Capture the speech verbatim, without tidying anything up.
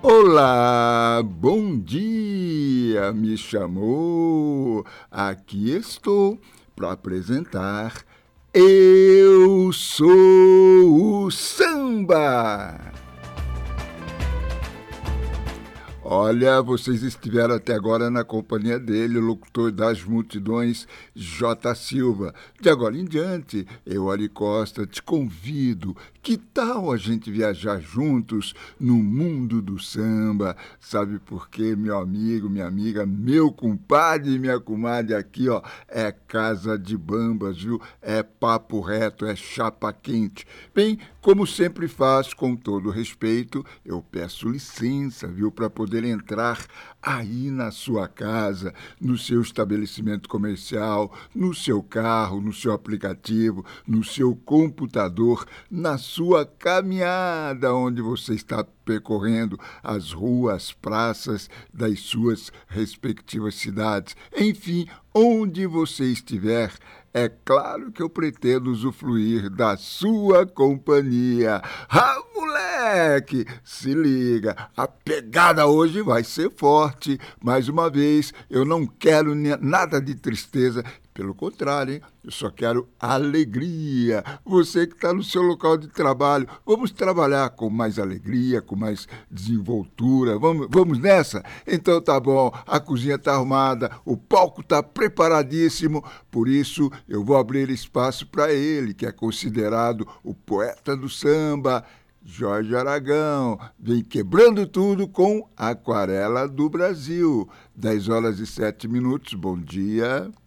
Olá, bom dia, me chamou. Aqui estou para apresentar Eu Sou o Samba. Olha, vocês estiveram até agora na companhia dele, o locutor das multidões, J. Silva. De agora em diante, eu, Ari Costa, te convido. Que tal a gente viajar juntos no mundo do samba? Sabe por quê, meu amigo, minha amiga, meu compadre e minha comadre aqui, ó, é casa de bambas, viu? É papo reto, é chapa quente. Bem, como sempre faço, com todo respeito, eu peço licença, viu, para poder entrar aí na sua casa, no seu estabelecimento comercial, no seu carro, no seu aplicativo, no seu computador, na sua caminhada, onde você está percorrendo as ruas, praças das suas respectivas cidades. Enfim, onde você estiver, é claro que eu pretendo usufruir da sua companhia. Ah, moleque, se liga, a pegada hoje vai ser forte. Mais uma vez, eu não quero nada de tristeza. Pelo contrário, hein? Eu só quero alegria. Você que está no seu local de trabalho, vamos trabalhar com mais alegria, com mais desenvoltura. Vamos, vamos nessa? Então tá bom, a cozinha está arrumada, o palco está preparadíssimo. Por isso, eu vou abrir espaço para ele, que é considerado o poeta do samba, Jorge Aragão. Vem quebrando tudo com Aquarela do Brasil. dez horas e sete minutos, bom dia.